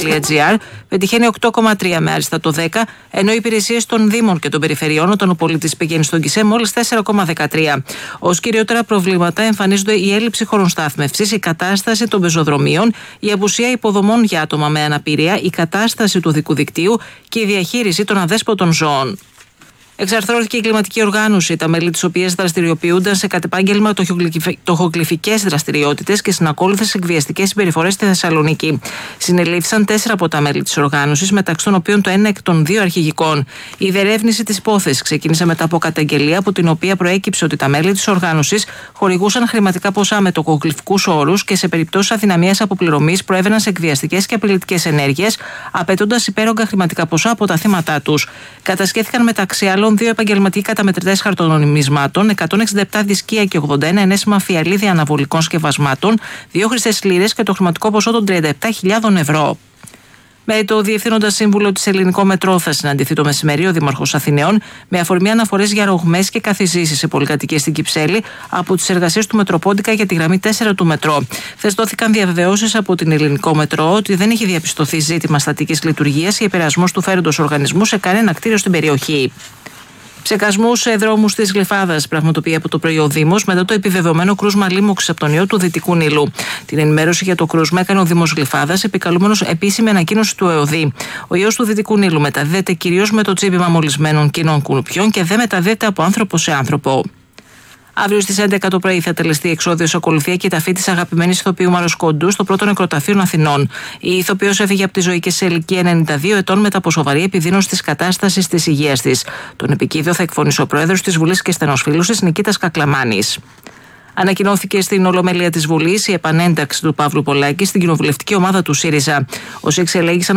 Δήμων.gr πετυχαίνει 8,3 με άριστα το 10, ενώ οι υπηρεσίες των Δήμων και των Περιφερειών, όταν ο πολίτης πηγαίνει στον ΚΙΣΕ, μόλις 4,13. Ως κυριότερα προβλήματα εμφανίζονται η έλλειψη χώρων στάθμευσης, η κατάσταση των πεζοδρομίων, η απουσία υποδομών για άτομα με αναπηρία, η κατάσταση του οδικού δικτύου και η διαχείριση των αδέσποτων ζώων. Εξαρθρώθηκε η κλιματική οργάνωση, τα μέλη της οποίας δραστηριοποιούνταν σε κατ' επάγγελμα τοχογλυφικές δραστηριότητες και συνακόλουθες εκβιαστικές συμπεριφορές στη Θεσσαλονίκη. Συνελήφθησαν 4 από τα μέλη της οργάνωσης, μεταξύ των οποίων το 1 εκ των 2 αρχηγικών. Η διερεύνηση της υπόθεσης ξεκίνησε μετά από καταγγελία, από την οποία προέκυψε ότι τα μέλη της οργάνωσης χορηγούσαν χρηματικά ποσά με τοχογλυφικούς όρους και σε περιπτώσεις αδυναμίας αποπληρωμής προέβαιναν σε εκβιαστικές και απειλητικές ενέργειες, απαιτώντας υπέρογκα χρηματικά ποσά από τα θύματά τους. Κατασχέθηκαν μεταξύ άλλων 2 επαγγελματικοί καταμετρητές χαρτονομισμάτων, 167 δισκία και 81 ενέσιμα φιαλίδια αναβολικών σκευασμάτων, 2 χρυσές λίρες και το χρηματικό ποσό των 37.000 ευρώ. Με το Διευθύνοντα Σύμβουλο της Ελληνικό Μετρό θα συναντηθεί το μεσημέρι ο Δήμαρχος Αθηναίων, με αφορμή αναφορές για ρογμές και καθιζήσεις σε πολυκατοικίες στην Κυψέλη από τις εργασίες του Μετροπόντικα για τη γραμμή 4 του Μετρό. Χθες δόθηκαν διαβεβαιώσεις από την Ελληνικό Μετρό ότι δεν έχει διαπιστωθεί ζήτημα στατικής λειτουργίας ή επηρεασμός του φέροντος οργανισμού σε κανένα κτίριο στην περιοχή. Ψεκασμούς σε δρόμους της Γλυφάδας πραγματοποιεί από το πρωί ο Δήμος μετά το επιβεβαιωμένο κρούσμα λίμωξης από τον ιό του Δυτικού Νείλου. Την ενημέρωση για το κρούσμα έκανε ο Δήμος Γλυφάδας, επικαλούμενος επίσημη ανακοίνωση του ΕΟΔΗ. Ο ιός του Δυτικού Νείλου μεταδίδεται κυρίως με το τσίπημα μολυσμένων κοινών κουνουπιών και δεν μεταδίδεται από άνθρωπο σε άνθρωπο. Αύριο στις 11 το πρωί θα τελεστεί εξώδιος ακολουθία και ταφή της αγαπημένης ηθοποιού Μάρος Κοντού στο πρώτο νεκροταφείο Αθηνών. Η ηθοποιός έφυγε από τη ζωή και σε ηλικία 92 ετών μετά από σοβαρή επιδείνωση της κατάστασης της υγείας της. Τον επικίδιο θα εκφωνήσει ο πρόεδρος της Βουλής και στενός φίλος της Νικήτας Κακλαμάνης. Ανακοινώθηκε στην Ολομέλεια της Βουλής η επανένταξη του Παύλου Πολάκη στην κοινοβουλευτική ομάδα του ΣΥΡΙΖΑ. Όσοι εξελέγησαν